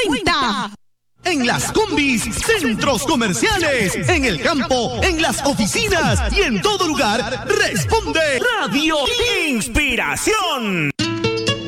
cuenta. En las combis, centros comerciales, en el campo, en las oficinas y en todo lugar, responde Radio Inspiración.